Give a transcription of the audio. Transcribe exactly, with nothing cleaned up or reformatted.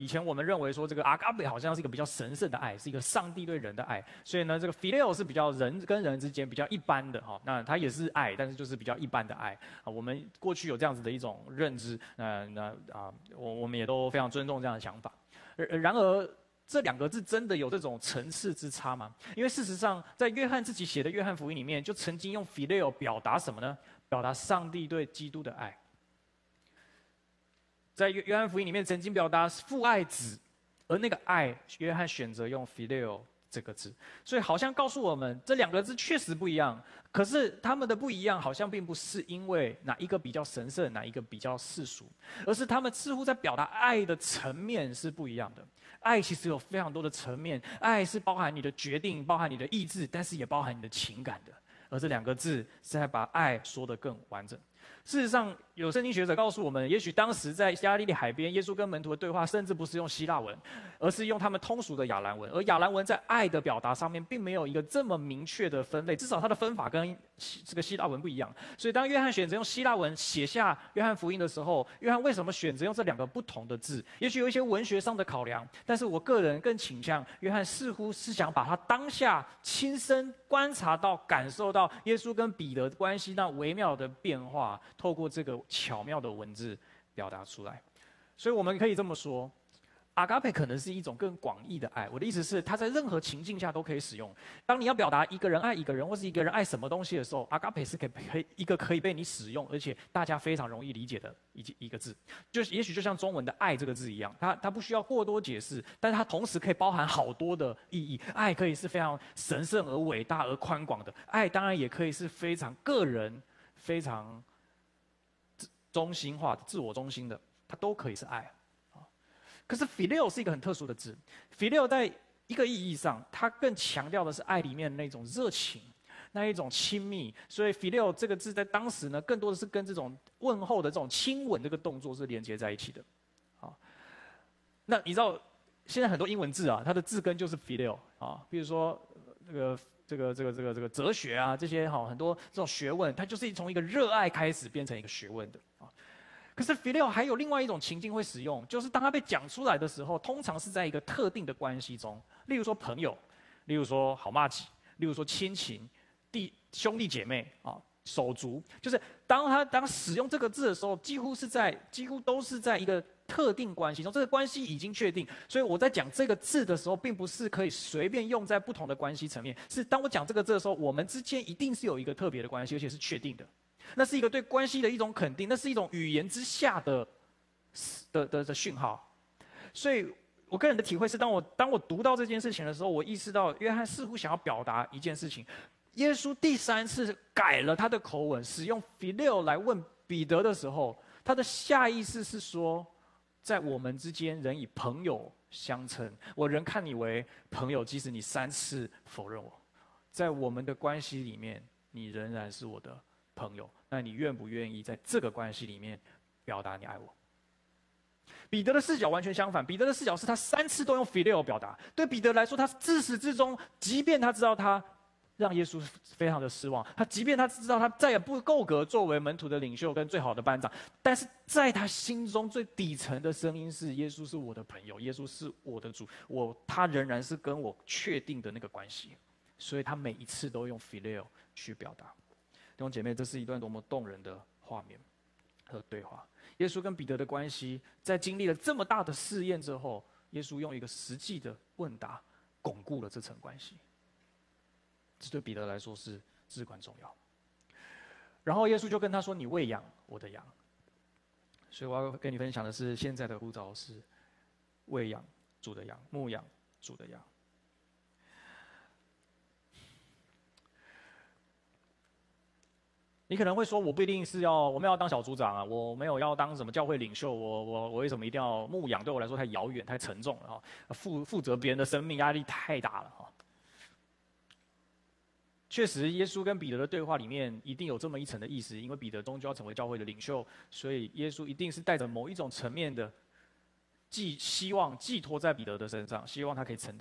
以前我们认为说这个阿嘎贝好像是一个比较神圣的爱，是一个上帝对人的爱，所以呢，这个 phileo 是比较人跟人之间比较一般的哈，那它也是爱，但是就是比较一般的爱啊。我们过去有这样子的一种认知，那那啊，我我们也都非常尊重这样的想法。然而，这两个字真的有这种层次之差吗？因为事实上，在约翰自己写的约翰福音里面，就曾经用 phileo 表达什么呢？表达上帝对基督的爱。在约翰福音里面曾经表达父爱子，而那个爱，约翰选择用 phileo 这个字，所以好像告诉我们这两个字确实不一样。可是他们的不一样，好像并不是因为哪一个比较神圣，哪一个比较世俗，而是他们似乎在表达爱的层面是不一样的。爱其实有非常多的层面，爱是包含你的决定，包含你的意志，但是也包含你的情感的。而这两个字是在把爱说得更完整。事实上，有圣经学者告诉我们，也许当时在加利利海边，耶稣跟门徒的对话，甚至不是用希腊文，而是用他们通俗的亚兰文。而亚兰文在爱的表达上面，并没有一个这么明确的分类，至少它的分法跟这个希腊文不一样。所以，当约翰选择用希腊文写下约翰福音的时候，约翰为什么选择用这两个不同的字？也许有一些文学上的考量，但是我个人更倾向，约翰似乎是想把他当下亲身观察到、感受到耶稣跟彼得关系那微妙的变化，透过这个巧妙的文字表达出来。所以我们可以这么说，阿嘎佩可能是一种更广义的爱。我的意思是，它在任何情境下都可以使用。当你要表达一个人爱一个人，或是一个人爱什么东西的时候，阿嘎佩是可以可以一个可以被你使用，而且大家非常容易理解的一一个字。就是也许就像中文的爱这个字一样，它它不需要过多解释，但是它同时可以包含好多的意义。爱可以是非常神圣而伟大而宽广的，爱当然也可以是非常个人、非常中心化的、自我中心的，它都可以是爱。可是 phileo 是一个很特殊的字 ，phileo 在一个意义上，它更强调的是爱里面的那种热情，那一种亲密。所以 phileo 这个字在当时呢，更多的是跟这种问候的这种亲吻这个动作是连接在一起的。好，那你知道现在很多英文字啊，它的字根就是 phileo 啊，比如说这个。这个这个这个这个哲学啊，这些哈很多这种学问，它就是从一个热爱开始变成一个学问的啊。可是 phileo 还有另外一种情境会使用，就是当它被讲出来的时候，通常是在一个特定的关系中，例如说朋友，例如说好麻吉，例如说亲情、弟兄弟姐妹啊、手足，就是当他当使用这个字的时候，几乎是在几乎都是在一个特定关系中，这个关系已经确定，所以我在讲这个字的时候，并不是可以随便用在不同的关系层面，是当我讲这个字的时候，我们之间一定是有一个特别的关系，而且是确定的。那是一个对关系的一种肯定，那是一种语言之下的的的的讯号。所以我个人的体会是，当我当我读到这件事情的时候，我意识到约翰似乎想要表达一件事情。耶稣第三次改了他的口吻，使用 phileo 来问彼得的时候，他的下意识是说，在我们之间仍以朋友相称，我仍看你为朋友，即使你三次否认我，在我们的关系里面，你仍然是我的朋友。那你愿不愿意在这个关系里面表达你爱我？彼得的视角完全相反，彼得的视角是他三次都用 phileo 表达。对彼得来说，他自始至终，即便他知道他让耶稣非常的失望，他即便他知道他再也不够格作为门徒的领袖跟最好的班长，但是在他心中最底层的声音是：耶稣是我的朋友，耶稣是我的主，我他仍然是跟我确定的那个关系，所以他每一次都用 phileo 去表达。弟兄姐妹，这是一段多么动人的画面和对话。耶稣跟彼得的关系，在经历了这么大的试验之后，耶稣用一个实际的问答巩固了这层关系。这对彼得来说是至关重要。然后耶稣就跟他说：“你喂养我的羊。”所以我要跟你分享的是，现在的呼召是喂养主的羊，牧养主的羊。你可能会说，我不一定是要我们要当小组长啊，我没有要当什么教会领袖，我我我为什么一定要牧养？对我来说太遥远、太沉重了哈，负负责别人的生命压力太大了哈。确实，耶稣跟彼得的对话里面一定有这么一层的意思，因为彼得终究要成为教会的领袖，所以耶稣一定是带着某一种层面的寄希望寄托在彼得的身上，希望他可以承担。